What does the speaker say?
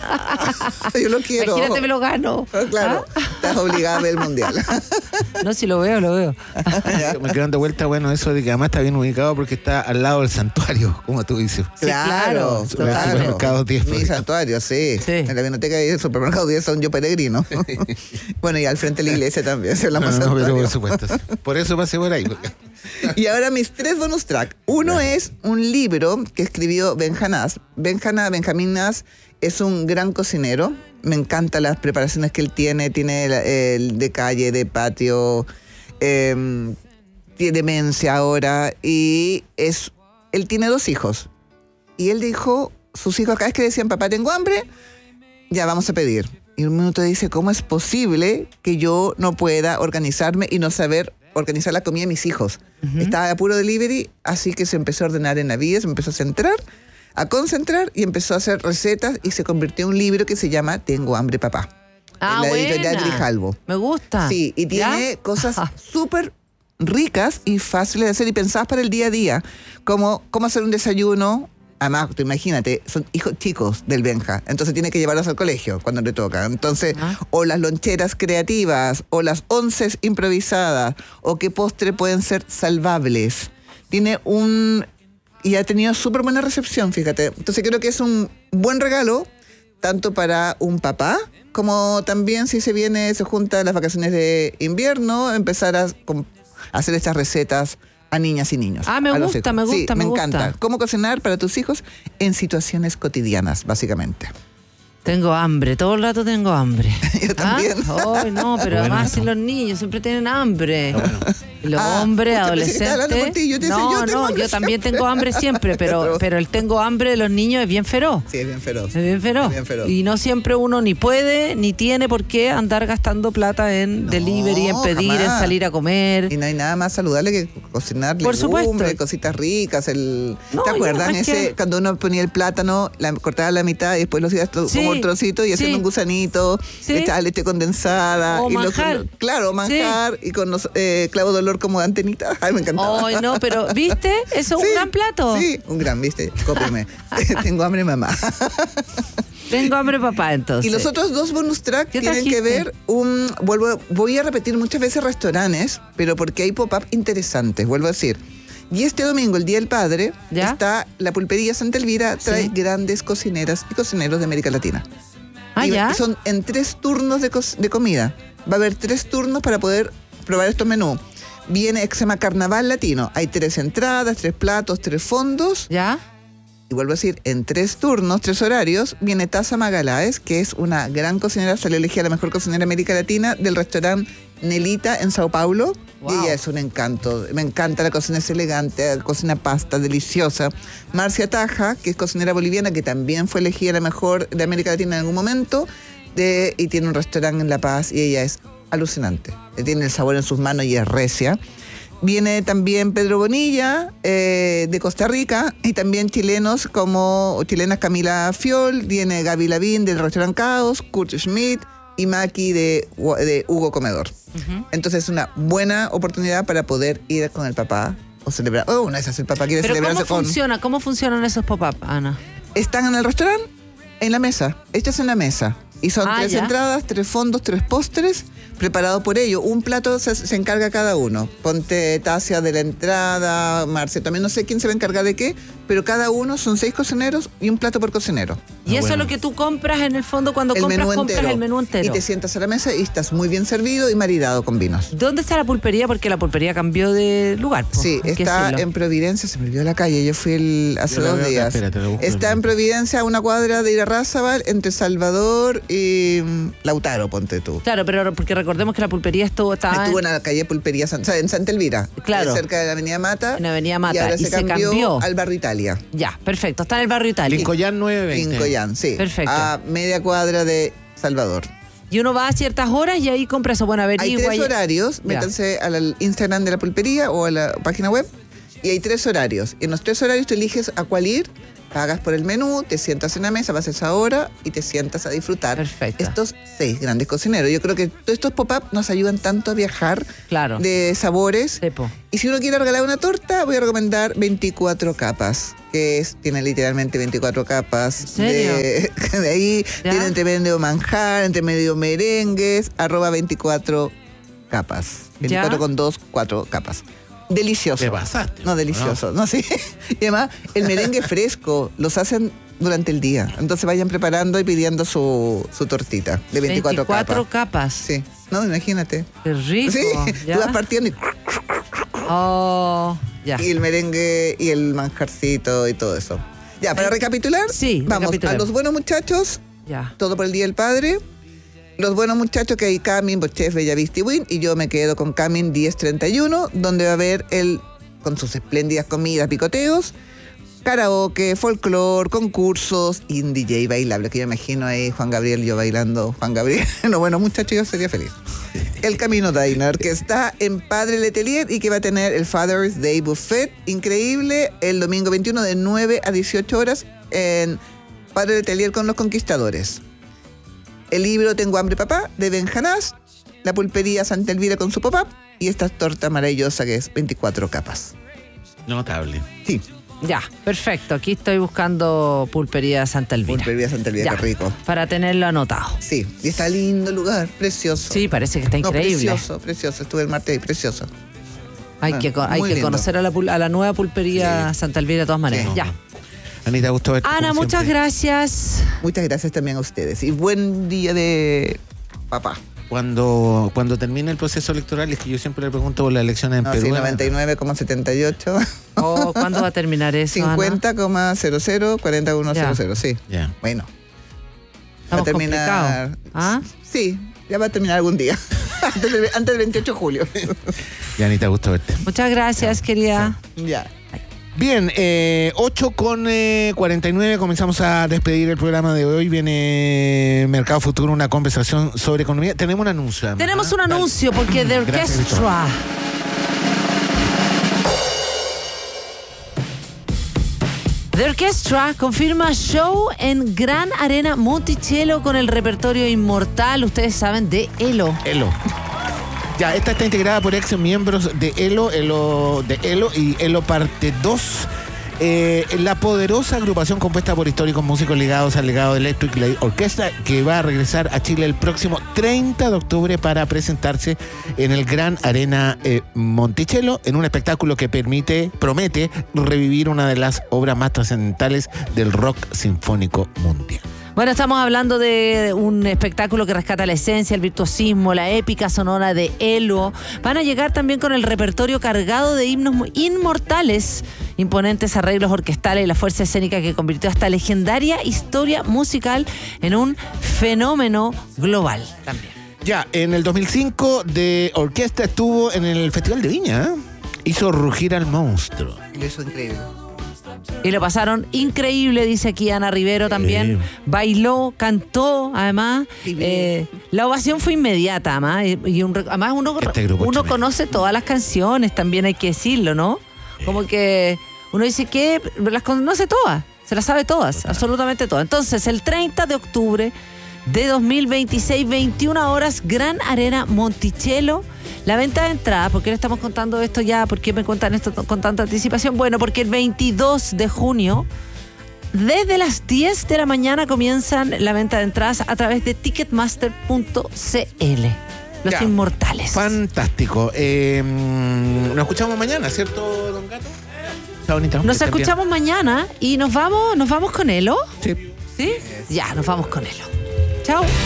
Yo lo quiero. Imagínate, me lo gano. Claro, estás obligada a ver el mundial. No, si lo veo. Me quedan de vuelta, bueno, eso de que además está bien ubicado porque está al lado del santuario, como tú dices. Claro, Sí, claro. Supermercado 10. Mi santuario, sí. En la biblioteca y el supermercado 10 son yo peregrino. Bueno, y al frente de la iglesia también. No, pero por supuesto. Por eso pasé por ahí. Y ahora mis 3 bonus track. Uno es un libro que escribió Benjamín Nas es un gran cocinero. Me encantan las preparaciones que él tiene. Tiene el de calle, de patio, tiene demencia ahora. Y él tiene 2 hijos. Y él dijo, sus hijos cada vez que decían, papá, tengo hambre, ya vamos a pedir. Y un minuto dice, ¿cómo es posible que yo no pueda organizarme y no saber organizar la comida de mis hijos? Estaba a puro delivery, así que se empezó a ordenar en la vida, se empezó a concentrar y empezó a hacer recetas y se convirtió en un libro que se llama Tengo hambre, papá. Ah, la editorial Grijalbo. Me gusta. Sí, y tiene cosas súper ricas y fáciles de hacer y pensadas para el día a día, como cómo hacer un desayuno. Además, tú imagínate, son hijos chicos del Benja, entonces tiene que llevarlos al colegio cuando le toca. Entonces, o las loncheras creativas, o las onces improvisadas, o qué postre pueden ser salvables. Y ha tenido súper buena recepción, fíjate. Entonces creo que es un buen regalo, tanto para un papá, como también si se juntan las vacaciones de invierno, empezar a hacer estas recetas a niñas y niños. Me gusta. Me encanta. Cómo cocinar para tus hijos en situaciones cotidianas, básicamente. Tengo hambre, todo el rato tengo hambre. Yo también. No, pero además si los niños siempre tienen hambre. Los hombres, adolescentes. Yo también tengo hambre siempre, pero el tengo hambre de los niños es bien feroz. Sí, es bien feroz. Es bien feroz. Y no siempre uno ni puede, ni tiene por qué andar gastando plata en delivery, en pedir, en salir a comer. Y no hay nada más saludable que cocinar legumbres, cositas ricas. ¿Te acuerdas? Cuando uno ponía el plátano, cortaba la mitad y después lo hacías como un trocito y haciendo un gusanito, echaba leche condensada. O manjar. Manjar y con los clavos de olor como de antenita. Ay, me encantaba. Ay, no, pero ¿viste? Eso es un gran plato. Sí, un gran, ¿viste? Cópiame. Tengo hambre, mamá. Tengo hambre, papá, entonces. Y los otros 2 bonus track tienen que ver voy a repetir muchas veces restaurantes, pero porque hay pop-up interesantes, vuelvo a decir. Y este domingo, el Día del Padre, está la pulpería Santa Elvira, trae grandes cocineras y cocineros de América Latina. Y son en 3 turnos de comida. Va a haber 3 turnos para poder probar estos menús. Viene, se llama Carnaval Latino. Hay 3 entradas, 3 platos, 3 fondos. ¿Ya? Y vuelvo a decir, en 3 turnos, 3 horarios, viene Taza Magaláes, que es una gran cocinera, salió elegida la mejor cocinera de América Latina, del restaurante Nelita en Sao Paulo. Wow. Y ella es un encanto. Me encanta, la cocina es elegante, cocina pasta, deliciosa. Marcia Taja, que es cocinera boliviana, que también fue elegida la mejor de América Latina en algún momento, y tiene un restaurante en La Paz, y ella es alucinante. Tiene el sabor en sus manos y es recia. Viene también Pedro Bonilla, de Costa Rica, y también chilenas Camila Fiol, viene Gaby Lavín del restaurante Caos, Kurt Schmidt y Maki de Hugo Comedor. Entonces es una buena oportunidad para poder ir con el papá o celebrar. Una vez el papá quiere celebrarse con... ¿Cómo funcionan esos pop-up, Ana? Están en el restaurante, en la mesa, hechos en la mesa. Y son 3 entradas, 3 fondos, 3 postres, preparados por ello. Un plato se encarga cada uno. Ponte Tasia de la entrada, Marce, también no sé quién se va a encargar de qué, pero cada uno son 6 cocineros y un plato por cocinero. Y eso es lo que tú compras en el fondo cuando compras el menú entero. Y te sientas a la mesa y estás muy bien servido y maridado con vinos. ¿Dónde está la pulpería? Porque la pulpería cambió de lugar. Sí, está en Providencia, se me olvidó la calle, yo fui hace 2 días. Está en Providencia, a una cuadra de Irarrázaval, entre Salvador y Lautaro, ponte tú. Claro, pero porque recordemos que la pulpería estuvo en la calle Pulpería, en Santa Elvira. Claro. Cerca de la Avenida Mata. En la Avenida Mata. Y ahora se cambió al Barrio Italia. Ya, perfecto. Está en el Barrio Italia. Lincollán 920. Lincollán, sí. Perfecto. A media cuadra de Salvador. Y uno va a ciertas horas y ahí compra eso. Bueno, a ver, hay 3 horarios. Métanse al Instagram de la pulpería o a la página web. Y hay 3 horarios. En los 3 horarios tú eliges a cuál ir pagas por el menú, te sientas en la mesa, vas a esa hora y te sientas a disfrutar. Perfecto. Estos 6 grandes cocineros. Yo creo que todos estos pop-up nos ayudan tanto a viajar de sabores. Sepo. Y si uno quiere regalar una torta, voy a recomendar 24 capas, que tiene literalmente 24 capas. ¿En serio? De ahí tiene entre medio manjar, entre medio merengues, @24 capas. 24 con 2, 4 capas. Delicioso. Te pasaste. No, delicioso. No, sí. Y además, el merengue fresco los hacen durante el día. Entonces vayan preparando y pidiendo su tortita de 24 capas. 24 capas. Sí. No, imagínate. Qué rico. Sí, ¿ya? Tú vas partiendo y... ya. Y el merengue y el manjarcito y todo eso. Ya, para recapitular, vamos a Los Buenos Muchachos, todo por el Día del Padre. Los Buenos Muchachos, que hay Camin, Bochef, Bellavista y Wynn, y yo me quedo con Camin 1031, donde va a haber con sus espléndidas comidas, picoteos, karaoke, folclore, concursos y un DJ bailable, que yo imagino ahí Juan Gabriel, yo bailando Juan Gabriel. Los Buenos Muchachos, yo sería feliz. El Camino Diner, que está en Padre Letelier y que va a tener el Father's Day Buffet, increíble, el domingo 21 de 9 a 18 horas en Padre Letelier con los Conquistadores. El libro Tengo Hambre Papá, de Ben Janás, la pulpería Santa Elvira con su pop-up y esta torta maravillosa que es 24 capas. Notable. Sí. Ya, perfecto. Aquí estoy buscando pulpería Santa Elvira. Pulpería Santa Elvira, qué rico. Para tenerlo anotado. Sí, y está lindo el lugar, precioso. Sí, parece que está increíble. Precioso. Estuve el martes ahí, precioso. Hay que conocer a la nueva pulpería Santa Elvira de todas maneras. Sí. Ya. Anita, gusto verte. Ana, muchas gracias. Muchas gracias también a ustedes. Y buen día de papá. Cuando termine el proceso electoral, es que yo siempre le pregunto por las elecciones en Perú. Sí, 99,78. ¿Cuándo va a terminar eso, 50,00, 40,100, sí. Ya. Bueno. Va a terminar. ¿Ah? Sí, ya va a terminar algún día. antes del 28 de julio. Ya, Anita, gusto verte. Muchas gracias, querida. Ya. Bien, 8:49, comenzamos a despedir el programa de hoy. Viene Mercado Futuro, una conversación sobre economía. Tenemos un anuncio. Además. Tenemos un anuncio porque The Orchestra. The Orchestra confirma show en Gran Arena Monticello con el repertorio inmortal, ustedes saben, de Elo. Ya, esta está integrada por ex miembros de Elo y Elo Parte 2. La poderosa agrupación compuesta por históricos músicos ligados al legado de Electric Light Orchestra, que va a regresar a Chile el próximo 30 de octubre para presentarse en el Gran Arena Monticello, en un espectáculo que promete revivir una de las obras más trascendentales del rock sinfónico mundial. Bueno, estamos hablando de un espectáculo que rescata la esencia, el virtuosismo, la épica sonora de Elo. Van a llegar también con el repertorio cargado de himnos inmortales, imponentes arreglos orquestales y la fuerza escénica que convirtió esta legendaria historia musical en un fenómeno global también. Ya, en el 2005 The Orchestra estuvo en el Festival de Viña, hizo rugir al monstruo. Eso es increíble. Y lo pasaron increíble, dice aquí Ana Rivero también. Bailó, cantó, además. La ovación fue inmediata, además. Además uno conoce todas las canciones, también hay que decirlo, ¿no? Como que uno dice que las conoce todas, se las sabe todas, absolutamente todas. Entonces, el 30 de octubre de 2026, 21 horas, Gran Arena Monticello. La venta de entradas, ¿por qué le estamos contando esto ya? ¿Por qué me cuentan esto con tanta anticipación? Bueno, porque el 22 de junio, desde las 10 de la mañana, comienzan la venta de entradas a través de ticketmaster.cl. Los inmortales. Fantástico. Nos escuchamos mañana, ¿cierto, don Gato? Chao, bonita. Nos escuchamos mañana y nos vamos con Elo. Sí. ¿Sí? Ya, nos vamos con Elo. Chao.